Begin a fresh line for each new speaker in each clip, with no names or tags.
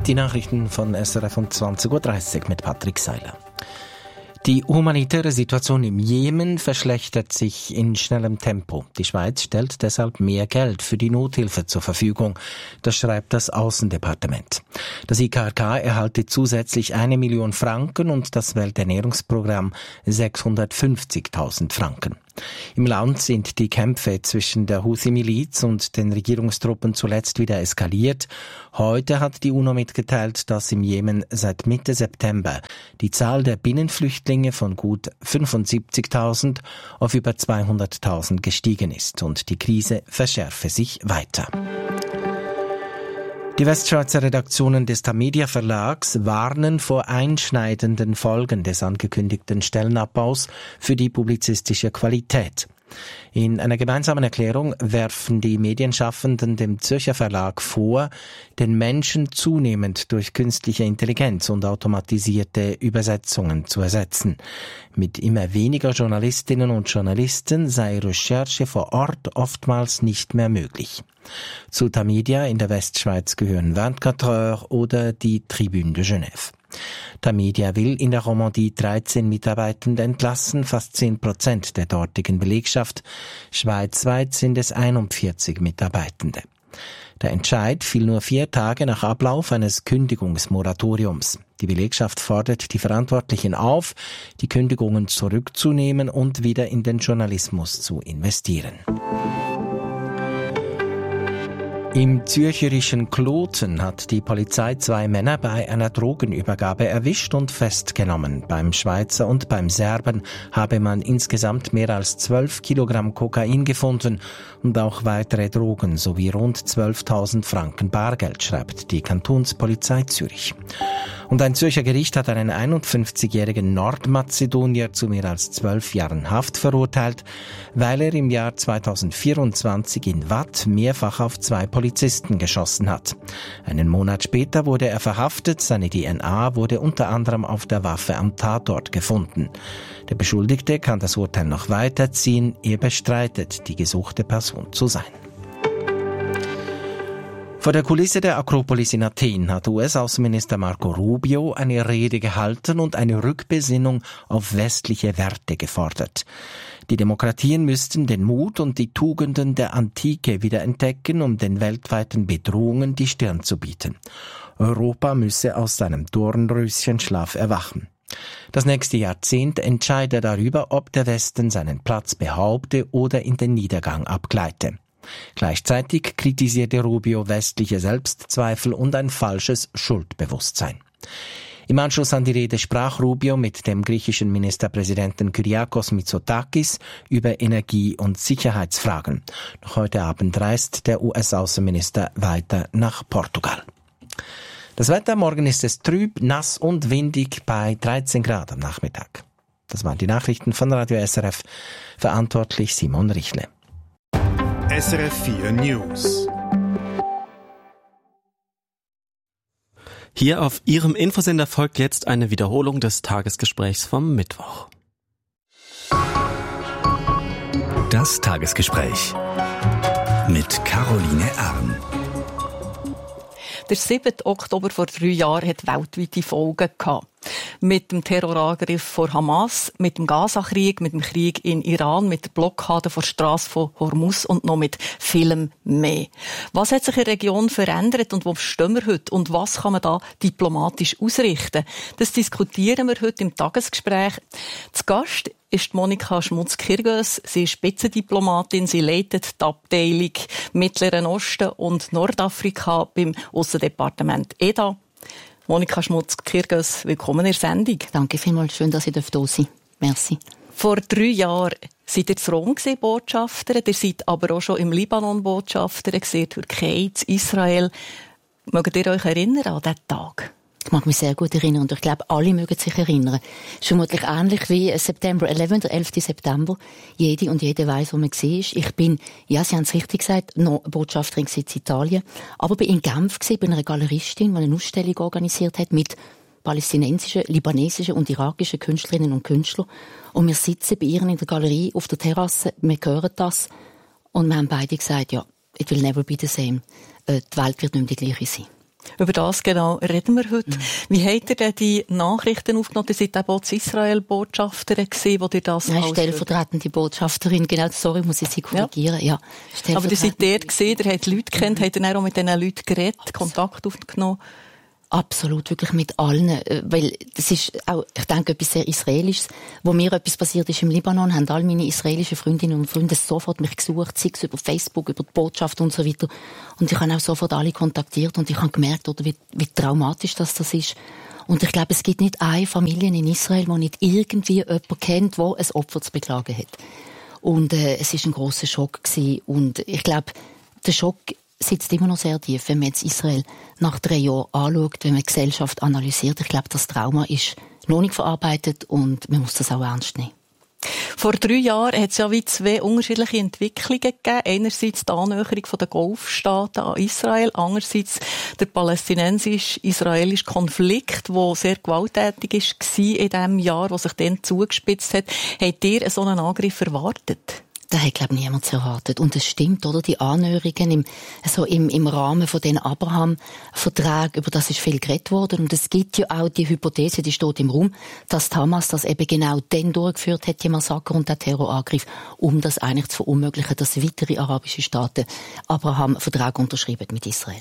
Die Nachrichten von SRF um 20.30 Uhr mit Patrick Seiler. Die humanitäre Situation im Jemen verschlechtert sich in schnellem Tempo. Die Schweiz stellt deshalb mehr Geld für die Nothilfe zur Verfügung. Das schreibt das Außendepartement. Das IKRK erhalte zusätzlich 1 Million Franken und das Welternährungsprogramm 650.000 Franken. Im Land sind die Kämpfe zwischen der Houthi-Miliz und den Regierungstruppen zuletzt wieder eskaliert. Heute hat die UNO mitgeteilt, dass im Jemen seit Mitte September die Zahl der Binnenflüchtlinge von gut 75.000 auf über 200.000 gestiegen ist und die Krise verschärfe sich weiter. Die Westschweizer Redaktionen des Tamedia Verlags warnen vor einschneidenden Folgen des angekündigten Stellenabbaus für die publizistische Qualität. In einer gemeinsamen Erklärung werfen die Medienschaffenden dem Zürcher Verlag vor, den Menschen zunehmend durch künstliche Intelligenz und automatisierte Übersetzungen zu ersetzen. Mit immer weniger Journalistinnen und Journalisten sei Recherche vor Ort oftmals nicht mehr möglich. Zu Tamedia in der Westschweiz gehören 24 Heures oder die Tribune de Genève. Tamedia will in der Romandie 13 Mitarbeitende entlassen, fast 10% der dortigen Belegschaft. Schweizweit sind es 41 Mitarbeitende. Der Entscheid fiel nur 4 Tage nach Ablauf eines Kündigungsmoratoriums. Die Belegschaft fordert die Verantwortlichen auf, die Kündigungen zurückzunehmen und wieder in den Journalismus zu investieren. Im zürcherischen Kloten hat die Polizei 2 Männer bei einer Drogenübergabe erwischt und festgenommen. Beim Schweizer und beim Serben habe man insgesamt mehr als 12 Kilogramm Kokain gefunden und auch weitere Drogen sowie rund 12.000 Franken Bargeld, schreibt die Kantonspolizei Zürich. Und ein Zürcher Gericht hat einen 51-jährigen Nordmazedonier zu mehr als 12 Jahren Haft verurteilt, weil er im Jahr 2024 in Watt mehrfach auf 2 Polizisten geschossen hat. Einen Monat später wurde er verhaftet, seine DNA wurde unter anderem auf der Waffe am Tatort gefunden. Der Beschuldigte kann das Urteil noch weiterziehen, er bestreitet, die gesuchte Person zu sein. Vor der Kulisse der Akropolis in Athen hat US-Außenminister Marco Rubio eine Rede gehalten und eine Rückbesinnung auf westliche Werte gefordert. Die Demokratien müssten den Mut und die Tugenden der Antike wieder entdecken, um den weltweiten Bedrohungen die Stirn zu bieten. Europa müsse aus seinem Dornröschenschlaf erwachen. Das nächste Jahrzehnt entscheide darüber, ob der Westen seinen Platz behaupte oder in den Niedergang abgleite. Gleichzeitig kritisierte Rubio westliche Selbstzweifel und ein falsches Schuldbewusstsein. Im Anschluss an die Rede sprach Rubio mit dem griechischen Ministerpräsidenten Kyriakos Mitsotakis über Energie- und Sicherheitsfragen. Noch heute Abend reist der US-Außenminister weiter nach Portugal. Das Wetter: morgen ist es trüb, nass und windig bei 13 Grad am Nachmittag. Das waren die Nachrichten von Radio SRF. Verantwortlich Simon Richle.
SRF 4 News.
Hier auf Ihrem Infosender folgt jetzt eine Wiederholung des Tagesgesprächs vom Mittwoch.
Das Tagesgespräch mit Caroline Arn.
Der 7. Oktober vor 3 Jahren hat weltweite Folgen gehabt. Mit dem Terrorangriff von Hamas, mit dem Gaza-Krieg, mit dem Krieg in Iran, mit der Blockade vor der Strasse von Hormuz und noch mit vielem mehr. Was hat sich in der Region verändert und wo stehen wir heute? Und was kann man da diplomatisch ausrichten? Das diskutieren wir heute im Tagesgespräch. Zu Gast ist Monika Schmutz-Kirgös. Sie ist Spitzendiplomatin. Sie leitet die Abteilung Mittleren Osten und Nordafrika beim Aussendepartement EDA. Monika Schmutz-Kirgös, willkommen in der Sendung.
Danke vielmals, schön, dass ich da sein darf. Merci.
Vor 3 Jahren seid ihr in Rom Botschafter, ihr seid aber auch schon im Libanon Botschafter, in Türkei, in Israel. Mögt ihr euch erinnern an diesen Tag?
Ich mag mich sehr gut erinnern und ich glaube, alle mögen sich erinnern. Vermutlich ähnlich wie September 11, der 11. September. Jede und jeder weiss, wo man war. Ich bin, ja, Sie haben es richtig gesagt, noch Botschafterin in Italien, aber bin in Genf bei einer Galeristin, die eine Ausstellung organisiert hat mit palästinensischen, libanesischen und irakischen Künstlerinnen und Künstlern. Und wir sitzen bei ihr in der Galerie auf der Terrasse, wir hören das und wir haben beide gesagt, ja, it will never be the same. Die Welt wird nicht mehr die gleiche sein.
Über das genau reden wir heute. Wie habt ihr denn die Nachrichten aufgenommen? Ihr seid eben auch die Israel-Botschafterin gewesen, wo ihr das
stellvertretende Botschafterin, genau, sorry, muss ich Sie korrigieren. Ja.
Aber ihr seid dort gewesen, ihr habt Leute kennt, habt ihr dann auch mit diesen Leuten geredet, Kontakt aufgenommen?
Absolut, wirklich mit allen, weil das ist auch, ich denke, etwas sehr Israelisches. Wo mir etwas passiert ist im Libanon, haben all meine israelischen Freundinnen und Freunde sofort mich gesucht, sei es über Facebook, über die Botschaft und so weiter. Und ich habe auch sofort alle kontaktiert und ich habe gemerkt, oder wie traumatisch das ist. Und ich glaube, es gibt nicht eine Familie in Israel, die nicht irgendwie jemanden kennt, der ein Opfer zu beklagen hat. Und es ist ein grosser Schock gewesen. Und ich glaube, der Schock sitzt immer noch sehr tief, wenn man jetzt Israel nach 3 Jahren anschaut, wenn man die Gesellschaft analysiert. Ich glaube, das Trauma ist noch nicht verarbeitet und man muss das auch ernst nehmen.
Vor 3 Jahren hat es ja wie 2 unterschiedliche Entwicklungen gegeben. Einerseits die Annäherung der Golfstaaten an Israel, andererseits der palästinensisch-israelische Konflikt, der sehr gewalttätig war in diesem Jahr, der sich dann zugespitzt hat. Habt ihr so einen Angriff erwartet?
Das hat, glaube ich, niemand erwartet. Und es stimmt, oder? Die Annäherungen im Rahmen von den Abraham-Verträgen, über das ist viel geredet worden. Und es gibt ja auch die Hypothese, die steht im Raum, dass die Hamas das eben genau dann durchgeführt hat, die Massaker und der Terrorangriff, um das eigentlich zu verunmöglichen, dass weitere arabische Staaten Abraham-Verträge unterschreiben mit Israel.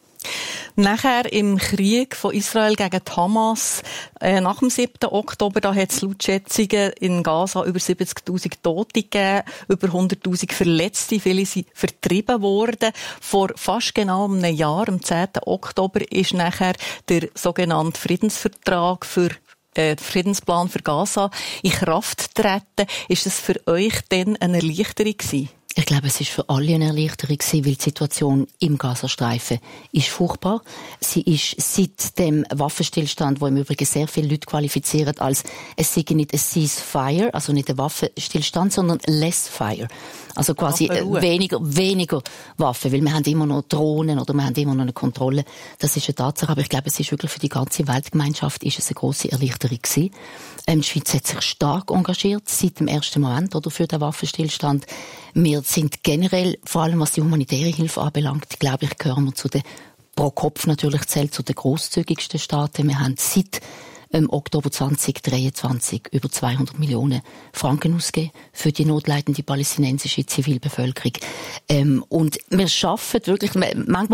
Nachher im Krieg von Israel gegen die Hamas, nach dem 7. Oktober, da hat es laut Schätzungen in Gaza über 70'000 Tote gegeben, über 100'000 Verletzte, viele sind vertrieben worden. Vor fast genau einem Jahr, am 10. Oktober, ist nachher der sogenannte Friedensvertrag für Friedensplan für Gaza in Kraft getreten. Ist das für euch denn eine Erleichterung gewesen?
Ich glaube, es ist für alle eine Erleichterung gewesen, weil die Situation im Gazastreifen ist furchtbar. Sie ist seit dem Waffenstillstand, wo im Übrigen sehr viele Leute qualifizieren als, es sei nicht ein Ceasefire, also nicht ein Waffenstillstand, sondern less fire. Also quasi weniger Waffen, weil wir haben immer noch Drohnen oder wir haben immer noch eine Kontrolle. Das ist eine Tatsache, aber ich glaube, es ist wirklich für die ganze Weltgemeinschaft ist es eine grosse Erleichterung gewesen. Die Schweiz hat sich stark engagiert seit dem ersten Moment oder für den Waffenstillstand. Wir sind generell, vor allem was die humanitäre Hilfe anbelangt, glaube ich, gehören wir zu den, pro Kopf natürlich zählt, zu den grosszügigsten Staaten. Wir haben seit Oktober 2023 über 200 Millionen Franken ausgegeben für die notleidende palästinensische Zivilbevölkerung. Und wir schaffen wirklich, manchmal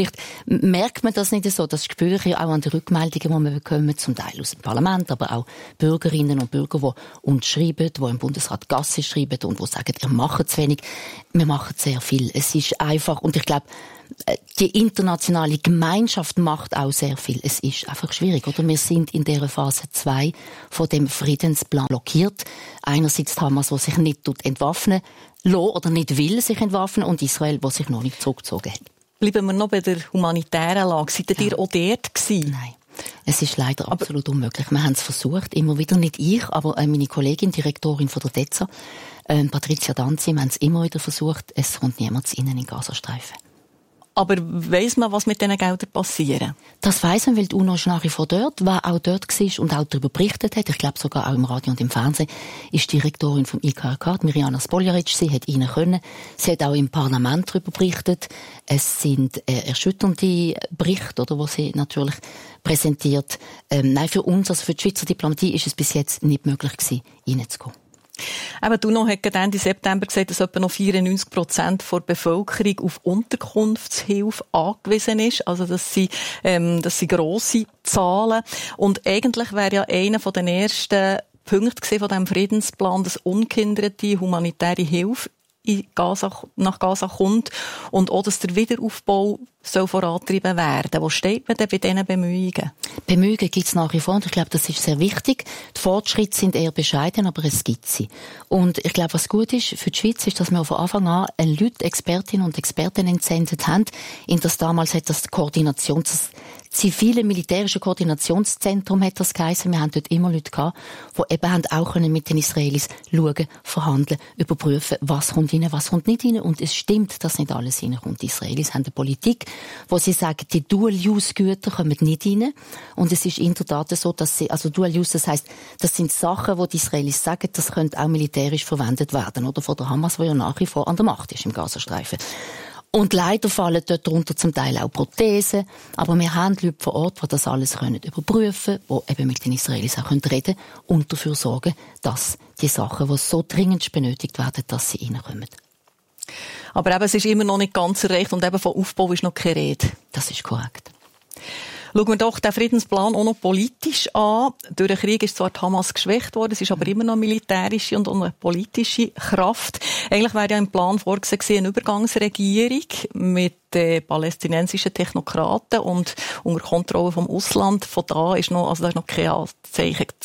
merkt man das nicht so, das spüre ich auch an den Rückmeldungen, die wir bekommen, zum Teil aus dem Parlament, aber auch Bürgerinnen und Bürger, die uns schreiben, die im Bundesrat Gassi schreiben und die sagen, ihr macht zu wenig. Wir machen sehr viel. Es ist einfach, und ich glaube, die internationale Gemeinschaft macht auch sehr viel. Es ist einfach schwierig, oder? Wir sind in der Phase 2 von dem Friedensplan blockiert. Einerseits Hamas, der sich nicht entwaffnen lässt oder nicht will sich entwaffnen, und Israel, der sich noch nicht zurückgezogen hat.
Bleiben wir noch bei der humanitären Lage. Seid ihr auch dort gewesen?
Nein. Es ist leider absolut unmöglich. Wir haben es versucht, immer wieder, nicht ich, aber meine Kollegin, Direktorin von der DEZA, Patricia Danzi, wir haben es immer wieder versucht. Es kommt niemand zu ihnen in Gazastreifen.
Aber weiss man, was mit diesen Geldern passiert?
Das weiss man, weil die UNO ist nach wie vor dort, wer auch dort war und auch darüber berichtet hat. Ich glaube sogar auch im Radio und im Fernsehen ist die Direktorin vom IKRK, Mirjana Spoljaric, sie hat rein können. Sie hat auch im Parlament darüber berichtet. Es sind erschütternde Berichte, oder, wo sie natürlich präsentiert. Nein, für uns, also für die Schweizer Diplomatie, ist es bis jetzt nicht möglich gewesen, reinzukommen.
Eben, die UNO hat Ende September gesagt, dass etwa noch 94% der Bevölkerung auf Unterkunftshilfe angewiesen ist. Also, das sind grosse Zahlen. Und eigentlich wäre ja einer von den ersten Punkten von diesem Friedensplan, dass ungehinderte humanitäre Hilfe nach Gaza kommt und auch, dass der Wiederaufbau soll vorantrieben werden. Wo steht man denn bei diesen Bemühungen?
Bemühungen gibt es nach wie vor und ich glaube, das ist sehr wichtig. Die Fortschritte sind eher bescheiden, aber es gibt sie. Und ich glaube, was gut ist für die Schweiz, ist, dass wir von Anfang an Leute, Expertinnen und Experten entsendet haben. In das damals hat das zivile militärische Koordinationszentrum hat das geheißen. Wir haben dort immer Leute gehabt, die eben haben auch mit den Israelis schauen, verhandeln, überprüfen, was kommt rein, was kommt nicht rein. Und es stimmt, dass nicht alles reinkommt. Die Israelis haben eine Politik, wo sie sagen, die Dual-Use-Güter kommen nicht rein. Und es ist in der Tat so, dass sie, also Dual-Use, das heisst, das sind Sachen, wo die Israelis sagen, das könnte auch militärisch verwendet werden, oder von der Hamas, die ja nach wie vor an der Macht ist im Gazastreifen. Und leider fallen dort darunter zum Teil auch Prothesen. Aber wir haben Leute vor Ort, die das alles überprüfen können, die eben mit den Israelis auch reden können und dafür sorgen, dass die Sachen, die so dringend benötigt werden, dass sie reinkommen.
Aber eben, es ist immer noch nicht ganz erreicht und eben von Aufbau ist noch keine Rede.
Das ist korrekt.
Schauen wir doch den Friedensplan auch noch politisch an. Durch den Krieg ist zwar die Hamas geschwächt worden, es ist aber immer noch militärische und eine politische Kraft. Eigentlich wäre ja im Plan vorgesehen eine Übergangsregierung mit palästinensischen Technokraten und unter Kontrolle vom Ausland. Von da ist noch, also da ist noch kein Anzeichen